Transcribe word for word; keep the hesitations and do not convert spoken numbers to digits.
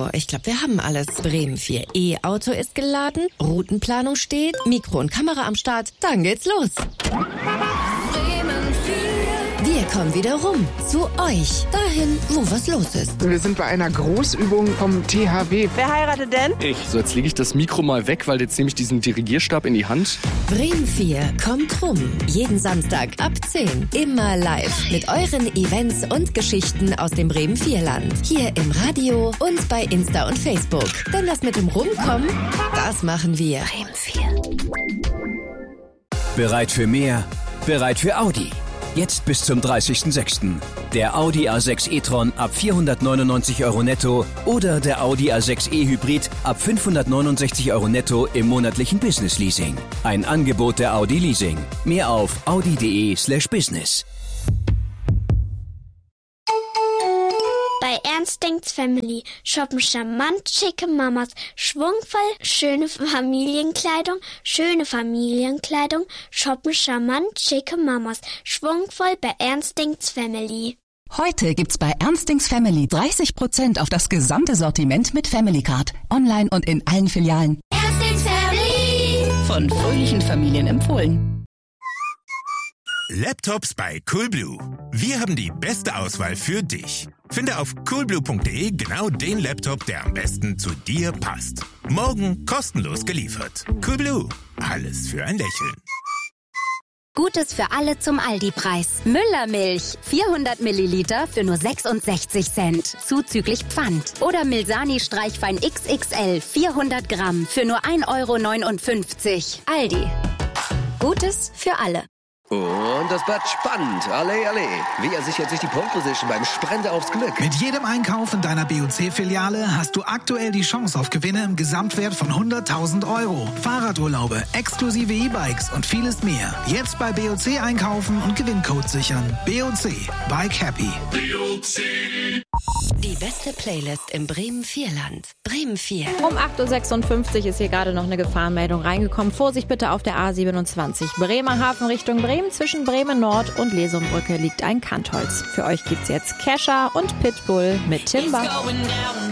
So, ich glaube, wir haben alles. Bremen vier E-Auto ist geladen, Routenplanung steht, Mikro und Kamera am Start. Dann geht's los. Bremen vier. Wir kommen wieder rum. Zu euch. Dahin, wo was los ist. Wir sind bei einer Großübung vom T H W. Wer heiratet denn? Ich. So, jetzt lege ich das Mikro mal weg, weil jetzt nehme ich diesen Dirigierstab in die Hand. Bremen vier kommt rum. Jeden Samstag ab zehn. Immer live. Mit euren Events und Geschichten aus dem Bremen vier Land. Hier im Radio und bei Insta und Facebook. Denn das mit dem Rumkommen, das machen wir. Bremen vier. Bereit für mehr? Bereit für Audi. Jetzt bis zum dreißigsten sechsten Der Audi A sechs e-tron ab vierhundertneunundneunzig Euro netto oder der Audi A sechs e-Hybrid ab fünfhundertneunundsechzig Euro netto im monatlichen Business-Leasing. Ein Angebot der Audi Leasing. Mehr auf audi.de slash business. Bei Ernst denkt's Family shoppen charmant schicke Mamas, schwungvoll schöne Familienkleidung, schöne Familienkleidung, shoppen charmant schicke Mamas, schwungvoll bei Ernst denkt's Family. Heute gibt's bei Ernst denkt's Family dreißig Prozent auf das gesamte Sortiment mit Family Card. Online und in allen Filialen. Ernst denkt's Family. Von fröhlichen Familien empfohlen. Laptops bei Coolblue. Wir haben die beste Auswahl für dich. Finde auf coolblue punkt de genau den Laptop, der am besten zu dir passt. Morgen kostenlos geliefert. Coolblue. Alles für ein Lächeln. Gutes für alle zum Aldi-Preis. Müllermilch, vierhundert Milliliter für nur sechsundsechzig Cent, zuzüglich Pfand. Oder Milsani Streichwein X X L, vierhundert Gramm für nur ein Euro neunundfünfzig. Aldi. Gutes für alle. Und das bleibt spannend. Alle, alle. Wer sichert sich die Pole-Position beim Sprint aufs Glück? Mit jedem Einkauf in deiner B O C-Filiale hast du aktuell die Chance auf Gewinne im Gesamtwert von hunderttausend Euro. Fahrradurlaube, exklusive E-Bikes und vieles mehr. Jetzt bei B O C einkaufen und Gewinncode sichern. B O C. Bike Happy. B O C. Die beste Playlist im Bremen vier Land. Bremen vier. Um acht Uhr sechsundfünfzig ist hier gerade noch eine Gefahrenmeldung reingekommen. Vorsicht bitte auf der A siebenundzwanzig. Bremerhaven Richtung Bremen. Zwischen Bremen Nord und Lesumbrücke liegt ein Kantholz. Für euch gibt's jetzt Kesha und Pitbull mit Timber.